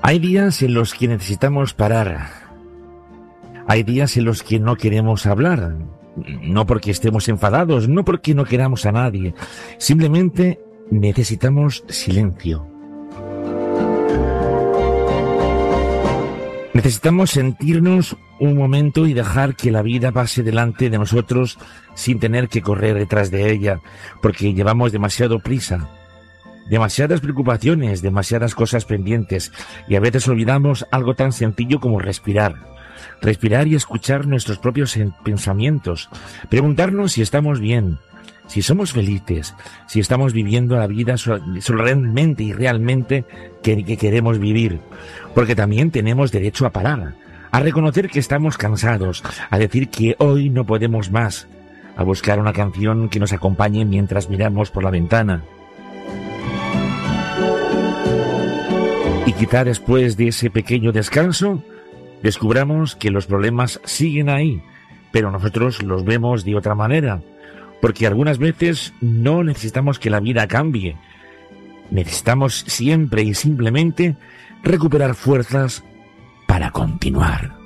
Hay días en los que necesitamos parar. Hay días en los que no queremos hablar. No porque estemos enfadados, no porque no queramos a nadie. Simplemente necesitamos silencio. Necesitamos sentirnos un momento y dejar que la vida pase delante de nosotros sin tener que correr detrás de ella, porque llevamos demasiado prisa, demasiadas preocupaciones, demasiadas cosas pendientes, y a veces olvidamos algo tan sencillo como respirar. Respirar y escuchar nuestros propios pensamientos, preguntarnos si estamos bien, si somos felices, si estamos viviendo la vida realmente y realmente que queremos vivir, porque también tenemos derecho a parar, a reconocer que estamos cansados, a decir que hoy no podemos más, a buscar una canción que nos acompañe mientras miramos por la ventana. Y quizá después de ese pequeño descanso, descubramos que los problemas siguen ahí, pero nosotros los vemos de otra manera, porque algunas veces no necesitamos que la vida cambie. Necesitamos siempre y simplemente recuperar fuerzas para continuar.